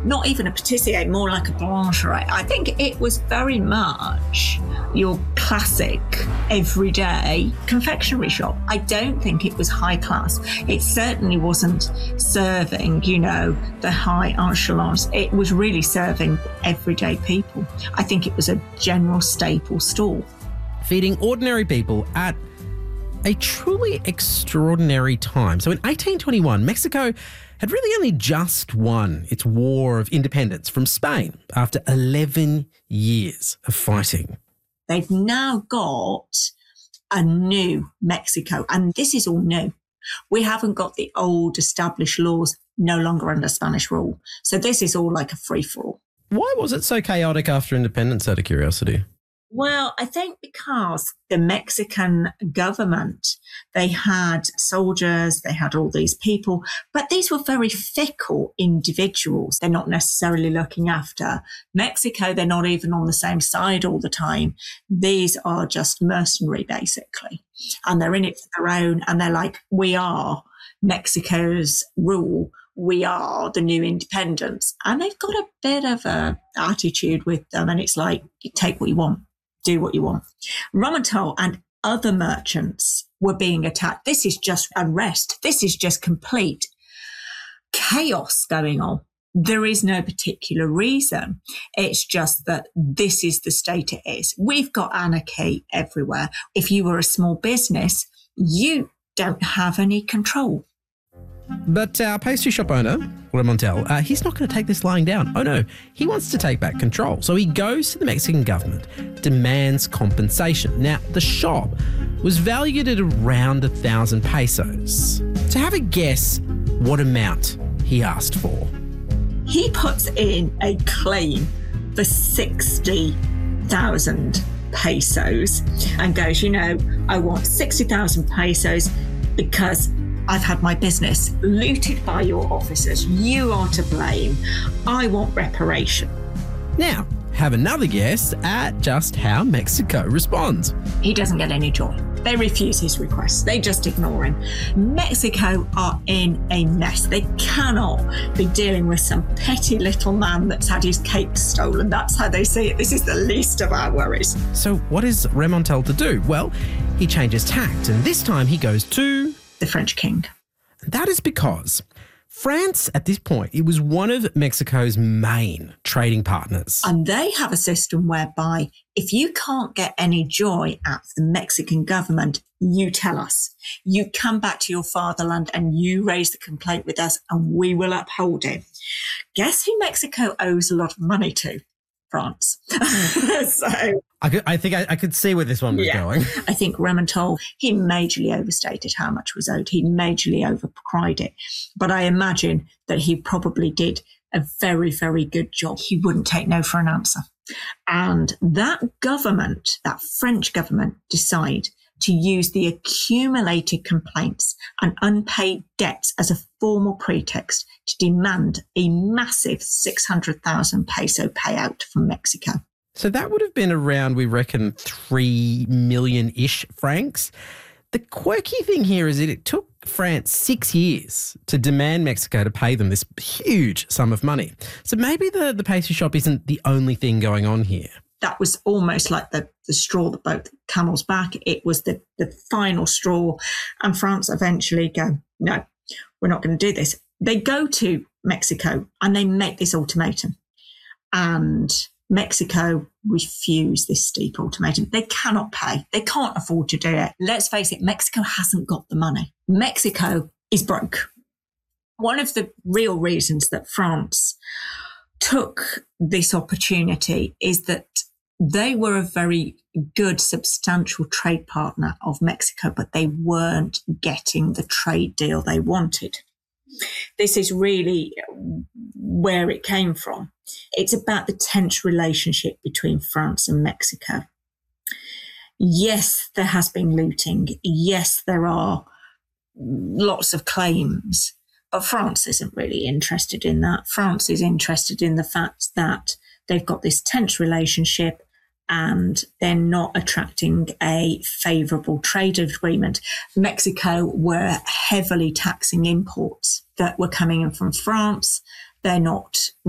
not even a patissier, more like a boulangerie. I think it was very much your classic everyday confectionery shop. I don't think it was high class. It certainly wasn't serving, the high echelons. It was really serving everyday people. I think it was a general staple store. Feeding ordinary people at a truly extraordinary time. So in 1821, Mexico had really only just won its war of independence from Spain after 11 years of fighting. They've now got a new Mexico, and this is all new. We haven't got the old established laws, no longer under Spanish rule. So this is all like a free-for-all. Why was it so chaotic after independence, out of curiosity? Well, I think because the Mexican government, they had soldiers, they had all these people, but these were very fickle individuals. They're not necessarily looking after Mexico. They're not even on the same side all the time. These are just mercenary, basically. And they're in it for their own. And they're like, we are Mexico's rule. We are the new independence. And they've got a bit of a attitude with them. And it's like, you take what you want. Do what you want. Ramental and other merchants were being attacked. This is just unrest. This is just complete chaos going on. There is no particular reason. It's just that this is the state it is. We've got anarchy everywhere. If you were a small business, you don't have any control. But our pastry shop owner, Ramental, he's not going to take this lying down. Oh no, he wants to take back control. So he goes to the Mexican government, demands compensation. Now, the shop was valued at around 1,000 pesos. So have a guess what amount he asked for. He puts in a claim for 60,000 pesos and goes, I want 60,000 pesos because I've had my business looted by your officers. You are to blame. I want reparation. Now, have another guess at just how Mexico responds. He doesn't get any joy. They refuse his requests. They just ignore him. Mexico are in a mess. They cannot be dealing with some petty little man that's had his cake stolen. That's how they see it. This is the least of our worries. So what is Ramental to do? Well, he changes tact, and this time he goes to the French king. That is because France, at this point, it was one of Mexico's main trading partners. And they have a system whereby if you can't get any joy out of the Mexican government, you tell us. You come back to your fatherland and you raise the complaint with us and we will uphold it. Guess who Mexico owes a lot of money to? France. So I think I could see where this one was going. I think Ramental, he majorly overstated how much was owed. He majorly overcried it. But I imagine that he probably did a very, very good job. He wouldn't take no for an answer. And that government, that French government, decide to use the accumulated complaints and unpaid debts as a formal pretext to demand a massive 600,000 peso payout from Mexico. So that would have been around, we reckon, 3 million-ish francs. The quirky thing here is that it took France 6 years to demand Mexico to pay them this huge sum of money. So maybe the pastry shop isn't the only thing going on here. That was almost like the straw that broke the camel's back. It was the final straw. And France eventually go, no, we're not going to do this. They go to Mexico and they make this ultimatum. And Mexico refuse this steep ultimatum. They cannot pay. They can't afford to do it. Let's face it, Mexico hasn't got the money. Mexico is broke. One of the real reasons that France took this opportunity is that they were a very good, substantial trade partner of Mexico, but they weren't getting the trade deal they wanted. This is really where it came from. It's about the tense relationship between France and Mexico. Yes, there has been looting. Yes, there are lots of claims, but France isn't really interested in that. France is interested in the fact that they've got this tense relationship and they're not attracting a favourable trade agreement. Mexico were heavily taxing imports that were coming in from France. They're not